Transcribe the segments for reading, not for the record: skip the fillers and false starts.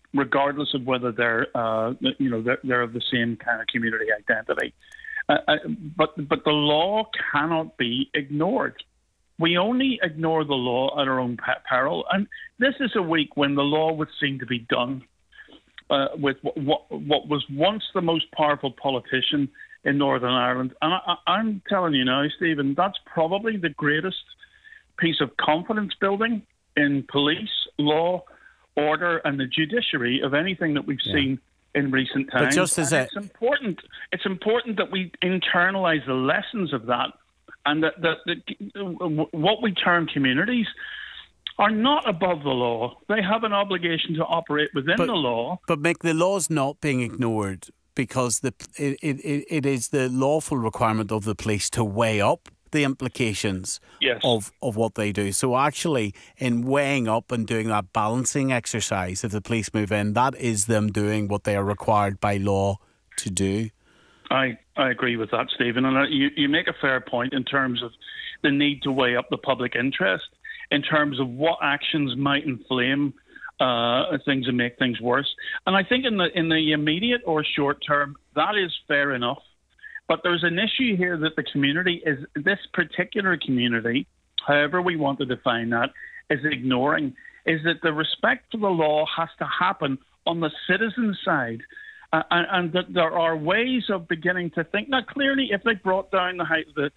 regardless of whether they're of the same kind of community identity. But the law cannot be ignored. We only ignore the law at our own peril. And this is a week when the law would seem to be done with what was once the most powerful politician in Northern Ireland. And I'm telling you now, Stephen, that's probably the greatest piece of confidence building in police, law, order, and the judiciary of anything that we've seen in recent times. But just as it's important that we internalise the lessons of that, and that what we term communities are not above the law. They have an obligation to operate within the law. But Mick, the law's not being ignored because it is the lawful requirement of the police to weigh up the implications of what they do. So actually, in weighing up and doing that balancing exercise, if the police move in, that is them doing what they are required by law to do. I agree with that, Stephen. And you make a fair point in terms of the need to weigh up the public interest, in terms of what actions might inflame things and make things worse. And I think in the immediate or short term, that is fair enough. But there's an issue here that the community is, this particular community, however we want to define that, is ignoring, is that the respect for the law has to happen on the citizen side. And that there are ways of beginning to think. Now, clearly, if they brought down the height of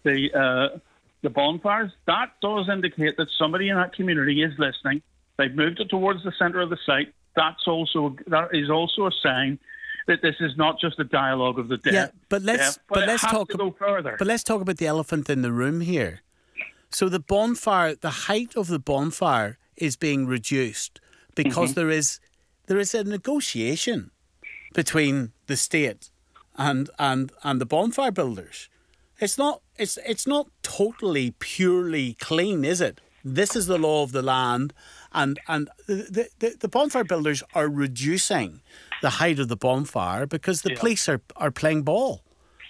the bonfires, that does indicate that somebody in that community is listening. They've moved it towards the centre of the site. That is also a sign that this is not just a dialogue of the dead. Yeah, but let's go further. But let's talk about the elephant in the room here. So the bonfire, the height of the bonfire is being reduced because there is a negotiation between the state and the bonfire builders. It's not totally purely clean, is it? This is the law of the land, and the bonfire builders are reducing the height of the bonfire because the police are playing ball.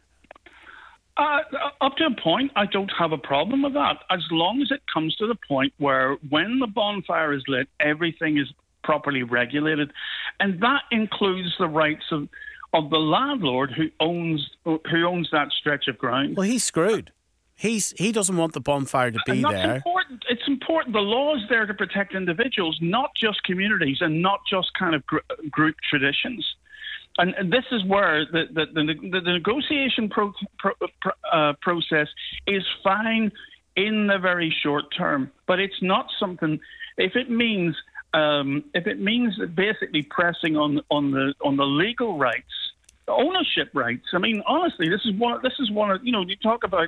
Up to a point, I don't have a problem with that, as long as it comes to the point where when the bonfire is lit, everything is properly regulated, and that includes the rights of the landlord who owns that stretch of ground. Well, he's screwed. He doesn't want the bonfire to be there. Important. It's important. The law is there to protect individuals, not just communities, and not just kind of group traditions. And this is where the negotiation process is fine in the very short term, but it's not something. If it means basically pressing on the legal rights, the ownership rights. I mean, honestly, this is one of you talk about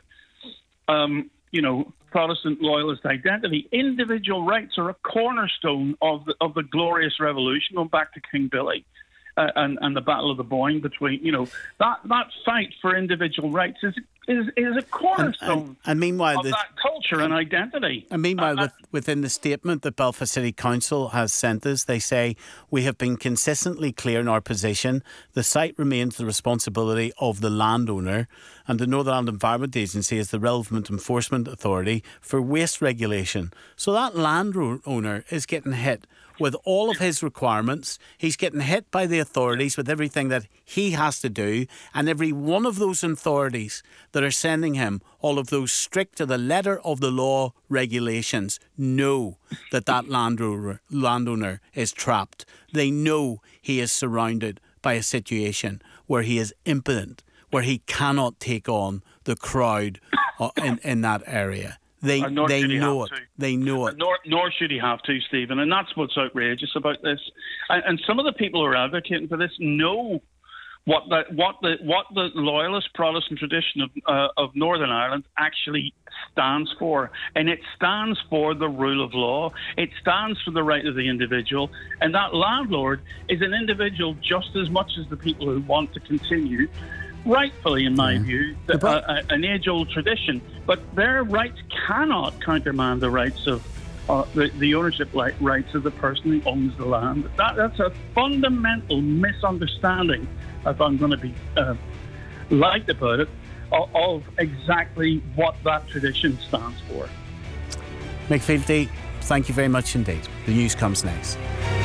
Protestant loyalist identity. Individual rights are a cornerstone of the glorious revolution, going back to King Billy and the Battle of the Boyne. Between that fight for individual rights is a cornerstone and meanwhile, of that culture and identity. And meanwhile, within the statement that Belfast City Council has sent us, they say, we have been consistently clear in our position. The site remains the responsibility of the landowner, and the Northern Ireland Environment Agency is the relevant enforcement authority for waste regulation. So that landowner is getting hit with all of his requirements. He's getting hit by the authorities with everything that he has to do, and every one of those authorities that are sending him all of those strict to the letter of the law regulations know that landowner is trapped. They know he is surrounded by a situation where he is impotent, where he cannot take on the crowd in that area. They know it. They know it. Nor should he have to, Stephen. And that's what's outrageous about this. And some of the people who are advocating for this know what the loyalist Protestant tradition of Northern Ireland actually stands for. And it stands for the rule of law. It stands for the right of the individual. And that landlord is an individual just as much as the people who want to continue, rightfully in my view, an age-old tradition. But their rights cannot countermand the rights of the ownership rights of the person who owns the land. That's a fundamental misunderstanding, if I'm going to be light about it, of exactly what that tradition stands for. Mick Fealty, thank you very much indeed. The news comes next.